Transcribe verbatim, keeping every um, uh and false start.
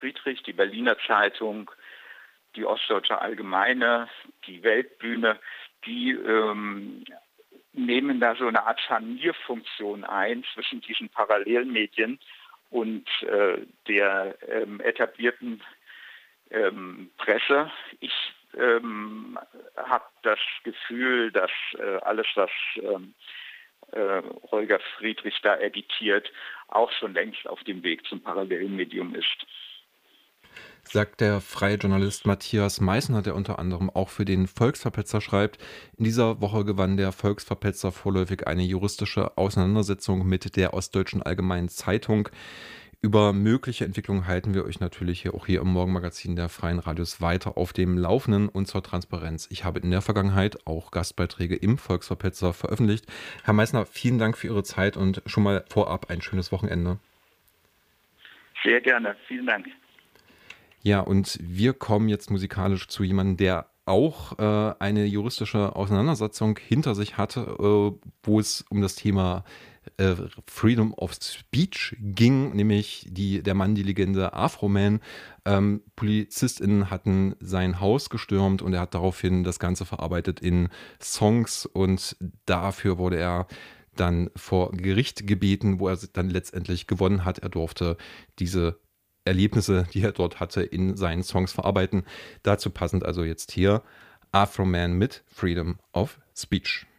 Friedrich, die Berliner Zeitung, die Ostdeutsche Allgemeine, die Weltbühne, die ähm, nehmen da so eine Art Scharnierfunktion ein zwischen diesen Parallelmedien und äh, der ähm, etablierten ähm, Presse. Ich ähm, habe das Gefühl, dass äh, alles, was ähm, äh, Holger Friedrich da editiert, auch schon längst auf dem Weg zum Parallelmedium ist. Sagt der freie Journalist Matthias Meißner, der unter anderem auch für den Volksverpetzer schreibt. In dieser Woche gewann der Volksverpetzer vorläufig eine juristische Auseinandersetzung mit der Ostdeutschen Allgemeinen Zeitung. Über mögliche Entwicklungen halten wir euch natürlich hier auch hier im Morgenmagazin der Freien Radios weiter auf dem Laufenden und zur Transparenz. Ich habe in der Vergangenheit auch Gastbeiträge im Volksverpetzer veröffentlicht. Herr Meißner, vielen Dank für Ihre Zeit und schon mal vorab ein schönes Wochenende. Sehr gerne, vielen Dank. Ja, und wir kommen jetzt musikalisch zu jemandem, der auch äh, eine juristische Auseinandersetzung hinter sich hatte, äh, wo es um das Thema äh, Freedom of Speech ging, nämlich die, der Mann, die Legende Afroman. Ähm, PolizistInnen hatten sein Haus gestürmt und er hat daraufhin das Ganze verarbeitet in Songs und dafür wurde er dann vor Gericht gebeten, wo er dann letztendlich gewonnen hat. Er durfte diese Erlebnisse, die er dort hatte, in seinen Songs verarbeiten. Dazu passend also jetzt hier Afroman mit Freedom of Speech.